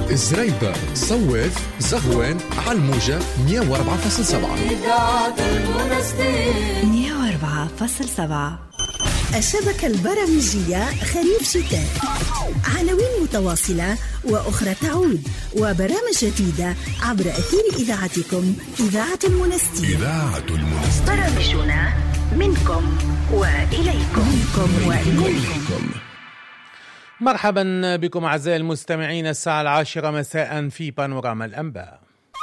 زريبة، صويف، زغوان، علموجة 104.7. إذاعة المنستير 104.7. الشبكة البرامجية خريف شتاء، عناوين متواصلة وأخرى تعود، وبرامج جديدة عبر أثير إذاعتكم إذاعة المنستير. إذاعة المنستير، برامجنا منكم وإليكم. مرحبا بكم أعزائي المستمعين، الساعة 10 مساء في بانوراما الأنباء.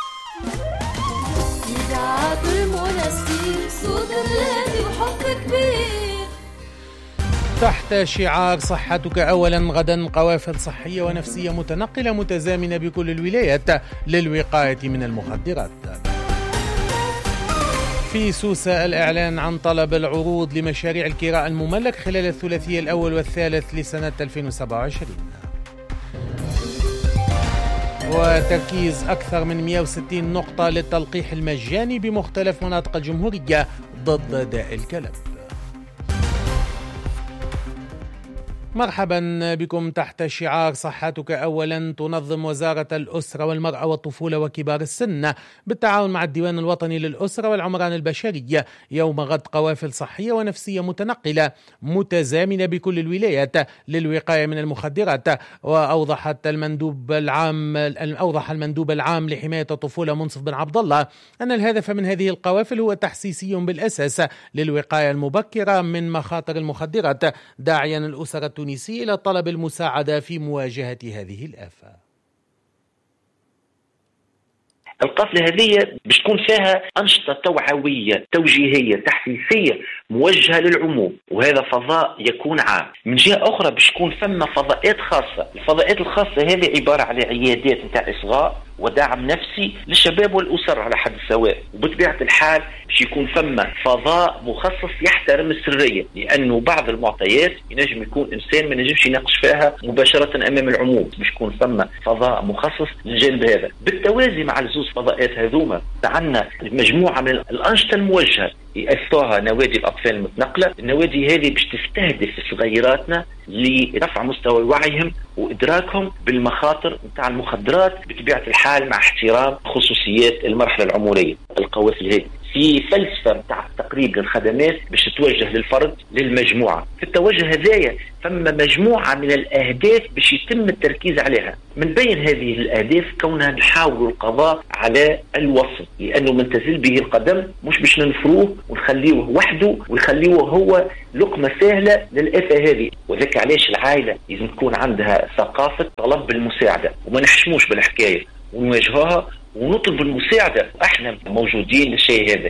إذاعة المنستير، صوت الهادي وحب كبير. تحت شعار صحتك أولا، غدا قوافل صحية ونفسية متنقلة متزامنة بكل الولايات للوقاية من المخدرات. في سوسة الإعلان عن طلب العروض لمشاريع الكراء المملك خلال الثلاثي الأول والثالث لسنة 2027، وتركيز أكثر من 160 نقطة للتلقيح المجاني بمختلف مناطق الجمهورية ضد داء الكلب. مرحبا بكم. تحت شعار صحتك أولا، تنظم وزارة الأسرة والمرأة والطفولة وكبار السن بالتعاون مع الديوان الوطني للأسرة والعمران البشرية يوم غد قوافل صحية ونفسية متنقلة متزامنة بكل الولايات للوقاية من المخدرات. وأوضح المندوب العام لحماية الطفولة منصف بن عبد الله أن الهدف من هذه القوافل هو تحسيسي بالأساس للوقاية المبكرة من مخاطر المخدرات، داعيا الأسرة إلى طلب المساعدة في مواجهة هذه الآفة. القافلة هذه باش تكون فيها أنشطة توعوية توجيهية تحفيزية موجهة للعموم، وهذا فضاء يكون عام. من جهة أخرى باش تكون ثم فضاءات خاصة. الفضاءات الخاصة هذه عبارة على عيادات نتاع إصغاء ودعم نفسي للشباب والأسر على حد سواء، وبطبيعة الحال باش يكون ثم فضاء مخصص يحترم السرية، لأنه بعض المعطيات ينجم يكون إنسان ما ينجمش يناقش فيها مباشرة أمام العموم، باش يكون ثم فضاء مخصص للجانب هذا. بالتوازي مع الزوز فضاءات هذوما عندنا مجموعة من الأنشطة الموجهة يأسسوها نوادي الأطفال المتنقلة. النوادي هذه باش تستهدف صغيراتنا لرفع مستوى وعيهم وإدراكهم بالمخاطر نتاع المخدرات، بطبيعة الحال مع احترام خصوصيات المرحلة العمرية. القوافل هذه في فلسفة نتاع التقريب للخدمات باش تتوجه للفرد للمجموعة. في التوجه هذايا ثم مجموعة من الأهداف باش يتم التركيز عليها. من بين هذه الأهداف كونها نحاول القضاء على الوصف، لأنه من تزل به القدم مش باش ننفروه ونخليوه وحده ويخليوه هو لقمة سهلة للآفة هذه. وذلك علاش العائلة لازم تكون عندها ثقافة طلب المساعدة، وما نحشموش بالحكاية ونواجهوها ونطلب المساعدة، احنا موجودين للشيء هذا.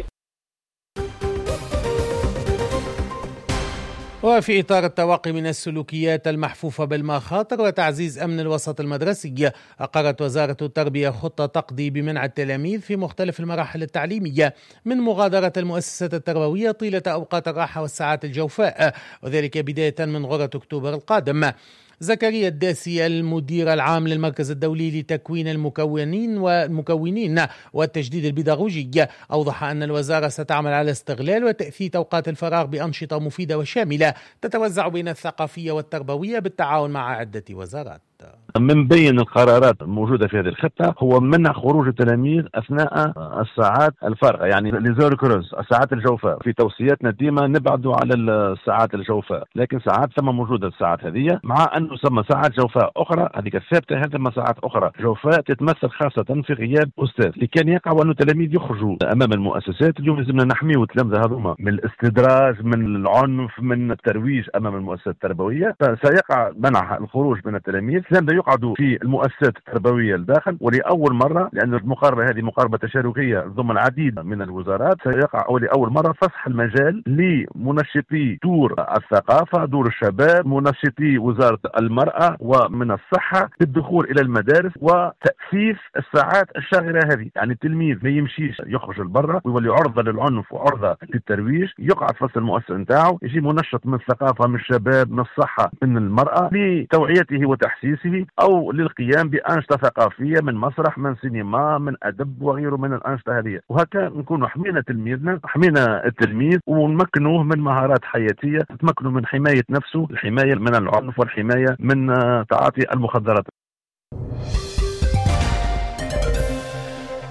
وفي إطار التوقي من السلوكيات المحفوفة بالمخاطر وتعزيز أمن الوسط المدرسي، أقرت وزارة التربية خطة تقضي بمنع التلاميذ في مختلف المراحل التعليمية من مغادرة المؤسسات التربوية طيلة أوقات الراحة والساعات الجوفاء، وذلك بداية من غرة أكتوبر القادم. زكريا الداسي المدير العام للمركز الدولي لتكوين المكونين والتجديد البيداغوجي أوضح أن الوزارة ستعمل على استغلال وتأثير أوقات الفراغ بأنشطة مفيدة وشاملة تتوزع بين الثقافية والتربوية بالتعاون مع عدة وزارات. من بين القرارات الموجودة في هذه الخطة هو منع خروج التلاميذ أثناء الساعات الفارغة، يعني ليزور كروز، الساعات الجوفاء. في توصياتنا ديما نبعدوا على الساعات الجوفاء، لكن ساعات ثم موجودة الساعات هذه، مع أنه ثم ساعات جوفاء أخرى هذيك الثابتة، هذا ما ساعات أخرى جوفاء تتمثل خاصة في غياب أستاذ. اللي كان يقع أنه التلاميذ يخرجوا أمام المؤسسات، اليوم لازمنا نحميوا التلامذة هذوما من الاستدراج، من العنف، من الترويج أمام المؤسسات التربوية. فسيقع منع الخروج من التلاميذ، يقعدوا في المؤسسات التربوية الداخل. ولأول مرة، لأن المقاربة هذه مقاربة تشاركية ضمن العديد من الوزارات، سيقع لأول مرة فسح المجال لمنشطي دور الثقافة، دور الشباب، منشطي وزارة المرأة ومن الصحة بالدخول إلى المدارس وتأسيس الساعات الشاغرة هذه. يعني التلميذ ما يمشيش يخرج لبرا ويولي عرضة للعنف وعرضة للترويج، يقعد فصل المؤسسة نتاعو، يجي منشط من الثقافة، من الشباب، من الصحة، من المرأة، لتوعيته وتحسيسه أو للقيام بأنشطة ثقافية من مسرح، من سينما، من أدب وغيره من الأنشطة هذه. وهكذا نكون حمينا تلميذنا، حمينا التلميذ ونمكنوه من مهارات حياتية، تمكنه من حماية نفسه، الحماية من العنف والحماية من تعاطي المخدرات.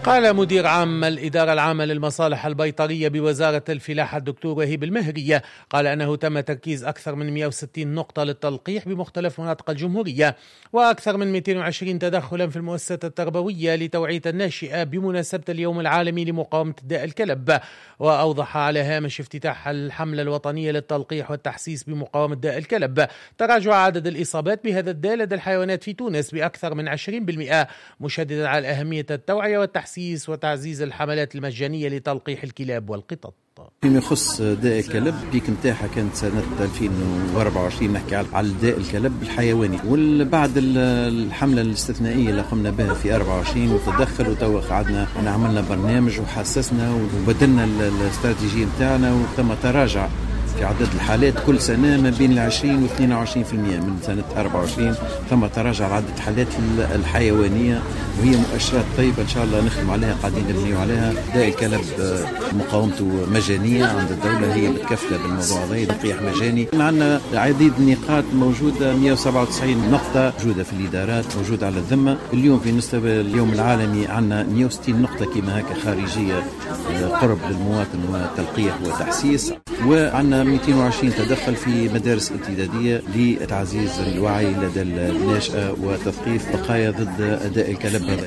قال مدير عام الإدارة العامة للمصالح البيطرية بوزارة الفلاحة الدكتور وهيب المهرية، قال أنه تم تركيز أكثر من 160 نقطة للتلقيح بمختلف مناطق الجمهورية، وأكثر من 220 تدخلا في المؤسسات التربوية لتوعية الناشئة بمناسبة اليوم العالمي لمقاومة داء الكلب. وأوضح على هامش افتتاح الحملة الوطنية للتلقيح والتحسيس بمقاومة داء الكلب تراجع عدد الإصابات بهذا الداء لدى الحيوانات في تونس بأكثر من 20%، مشددا على أهمية التوعية والتحسيس وتعزيز الحملات المجانية لتلقيح الكلاب والقطط. فيما يخص داء الكلب بيك نتاعها كانت سنة 2024 نحكي على داء الكلب الحيواني، وبعد الحملة الاستثنائية اللي قمنا بها في 24 وتدخل وتوا قعدنا عملنا برنامج وحسسنا وبدلنا الاستراتيجية نتاعنا، وتم تراجع في عدد الحالات كل سنة ما بين 20 و 22%. من سنة 24 ثم تراجع عدد الحالات الحيوانية، وهي مؤشرات طيبة إن شاء الله نخدم عليها، قاعدين نبنيو عليها. داء الكلب مقاومته مجانية عند الدولة، هي متكفلة بالموضوع هذا، تلقيح مجاني. عندنا عديد النقاط موجودة، 197 نقطة موجودة في الإدارات، موجودة على الذمة. اليوم في مستوى اليوم العالمي عندنا 160 نقطة كما هكا خارجية قرب للمواطن وتلقيح وتحسيس، وعندنا 220 تدخل في مدارس امتدادية لتعزيز الوعي لدى الناشئة وتثقيف بقايا ضد داء الكلب هذا.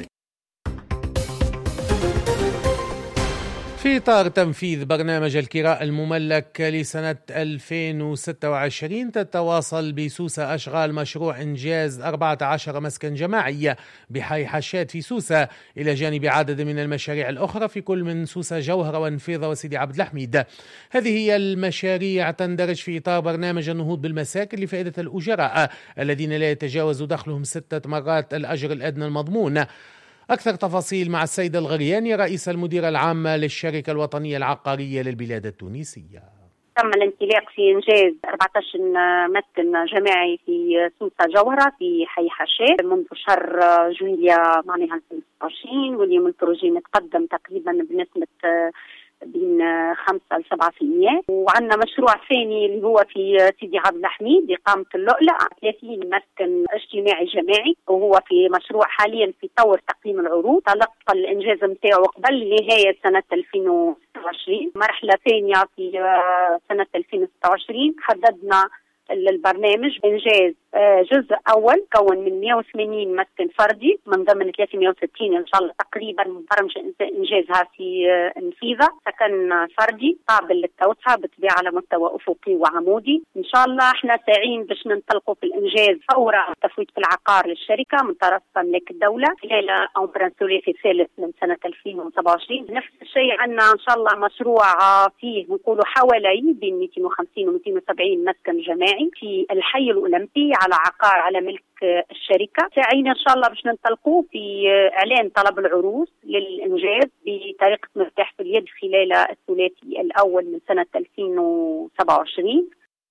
في إطار تنفيذ برنامج الكراء المملك لسنة 2026 تتواصل بسوسة أشغال مشروع إنجاز 14 مسكن جماعية بحي حشاد في سوسة، إلى جانب عدد من المشاريع الأخرى في كل من سوسة جوهرة وانفيضة وسيدي عبد الحميد. هذه هي المشاريع تندرج في إطار برنامج النهوض بالمساكن لفائدة الأجراء الذين لا يتجاوز دخلهم 6 مرات الأجر الأدنى المضمون. أكثر تفاصيل مع السيدة الغرياني رئيس المديرة العامة للشركة الوطنية العقارية للبلاد التونسية. تم الانطلاق في إنجاز 14 مسكن جماعي في سوسة جوهرة في حي حشاد منذ شهر جويلية معناها 2026، واللي من البروجي متقدم تقريبا بنسبة بين 5 إلى 7%. وعندنا مشروع ثاني اللي هو في سيدي عبد الحميد إقامة اللؤلؤ 30 مسكن اجتماعي جماعي، وهو في مشروع حاليا في طور تقييم العروض، تلقى الإنجاز نتاعو قبل نهاية سنة 2026. مرحلة ثانية في سنة 2026 حددنا البرنامج إنجاز جزء أول كون من 180 مسكن فردي من ضمن 360 إن شاء الله تقريبا برمج إنجازها في انفيذة، سكن فردي قابل للتوسعة بالطبيعة على مستوى أفقي وعمودي. إن شاء الله احنا ساعين باش ننطلقوا في الإنجاز فورا تفويض في العقار للشركة من طرف مملكة الدولة خلال أمبران ثلاثي ثالث من سنة 2027. نفس الشيء عندنا إن شاء الله مشروع فيه نقولوا حوالي بين 250 و 270 مسكن جماعي في الحي الأولمبي على عقار على ملك الشركة. ساعين إن شاء الله باش ننطلقوا في إعلان طلب العروض للإنجاز بطريقة مفتاح في اليد خلال الثلاثي الأول من سنة 2027.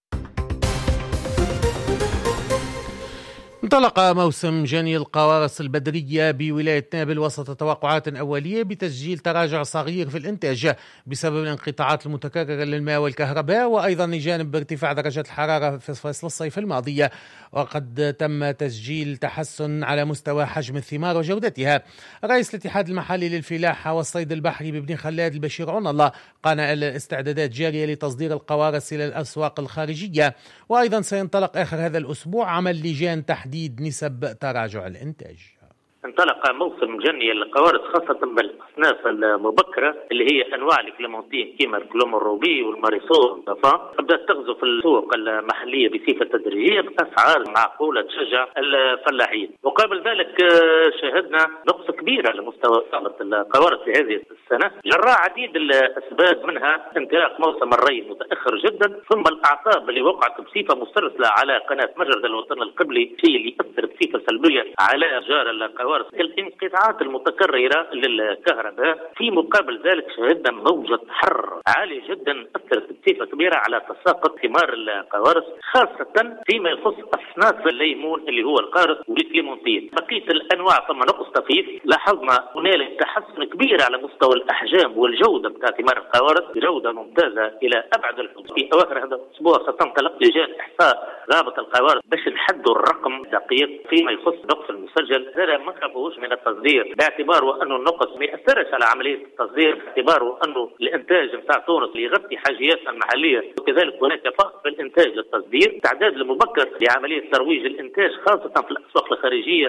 انطلق موسم جني القوارص البدرية بولاية نابل وسط توقعات أولية بتسجيل تراجع صغير في الإنتاج بسبب الانقطاعات المتكررة للماء والكهرباء، وأيضا جانب ارتفاع درجة الحرارة في فصل الصيف الماضية. وقد تم تسجيل تحسن على مستوى حجم الثمار وجودتها. رئيس الاتحاد المحلي للفلاحة والصيد البحري ببن خلاد البشير عون الله قال أن الاستعدادات جارية لتصدير القوارص إلى الأسواق الخارجية، وأيضا سينطلق آخر هذا الأسبوع عمل لجان تحديد نسب تراجع الإنتاج. انطلق موسم جني القوارص خاصة بالأصناف المبكرة اللي هي أنواع الكليمونتين كيما الكلوم الروبي والماريسول والضفان، بدأت تغزو في السوق المحلية بصفة تدريجية بأسعار معقولة تشجع الفلاحين. وقبل ذلك شاهدنا نقص كبير على مستوى صناعة القوارص في هذه السنة جراء عديد الأسباب، منها انطلاق موسم الري متأخر جدا، ثم الأعصاب اللي وقعت بصفة مسترسلة على قناة مجرد الوطن القبلي، شيء اللي يؤثر بصفة سلبية على أشجار القوارص. الانقطاعات المتكررة للكهرباء، في مقابل ذلك شهدنا موجة حر عالية جدا أثرت بصفة كبيرة على تساقط ثمار القوارص، خاصة فيما يخص أصناف الليمون اللي هو القارص والكليمونتين. بقية الأنواع ثم نقص طفيف، لاحظنا هنالك تحسن كبير على مستوى الأحجام والجودة بتاع ثمار القوارص، جودة ممتازة إلى أبعد الحدود. في أواخر هذا الأسبوع ستنطلق لجان إحصاء غابة القوارص باش نحدوا الرقم دقيق فيما يخص النقص المسجل هذا ما نخافوش من التصدير، باعتباره انه النقص ما ياثرش على عمليه التصدير، باعتباره انه الانتاج نتاع تونس يغطي حاجياتنا المحليه، وكذلك هناك فقط في الانتاج للتصدير، التعداد المبكر لعمليه ترويج الانتاج خاصه في الاسواق الخارجيه.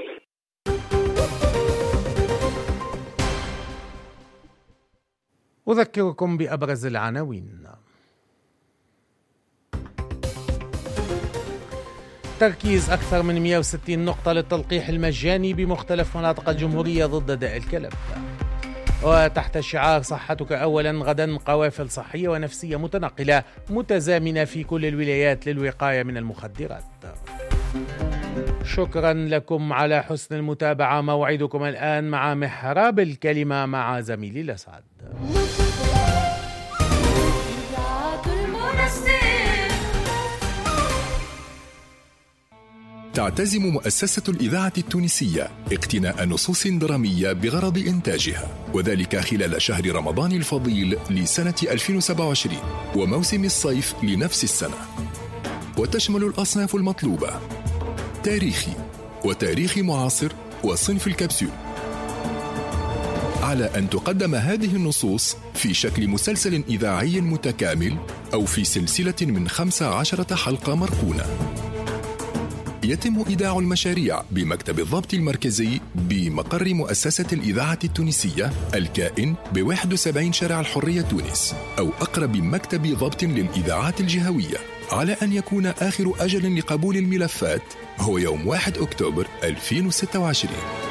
أذكركم بأبرز العناوين. تركيز أكثر من 160 نقطة للتلقيح المجاني بمختلف مناطق الجمهورية ضد داء الكلب. وتحت شعار صحتك أولا غدا قوافل صحية ونفسية متنقلة متزامنة في كل الولايات للوقاية من المخدرات. شكرا لكم على حسن المتابعة. موعدكم الآن مع محراب الكلمة مع زميلي الأسعد. تعتزم مؤسسة الإذاعة التونسية اقتناء نصوص درامية بغرض إنتاجها، وذلك خلال شهر رمضان الفضيل لسنة 2027 وموسم الصيف لنفس السنة، وتشمل الأصناف المطلوبة: تاريخي وتاريخ معاصر وصنف الكبسول. على أن تقدم هذه النصوص في شكل مسلسل إذاعي متكامل أو في سلسلة من 15 حلقة مركونة. يتم إيداع المشاريع بمكتب الضبط المركزي بمقر مؤسسة الإذاعة التونسية الكائن ب71 شارع الحرية تونس، أو أقرب مكتب ضبط للإذاعات الجهوية، على أن يكون آخر أجل لقبول الملفات هو يوم 1 أكتوبر 2026.